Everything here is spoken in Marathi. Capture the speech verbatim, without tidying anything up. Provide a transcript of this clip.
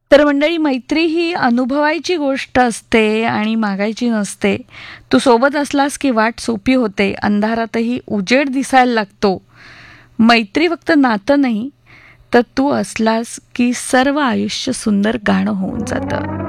तर मंडळी, मैत्री ही अनुभवायची गोष्ट असते आणि मागायची नसते. तू सोबत असलास की वाट सोपी होते, अंधारातही उजेड दिसायला लागतो. मैत्री फक्त नातं नाही, तर तू असलास की सर्व आयुष्य सुंदर गाणं होऊन जातं.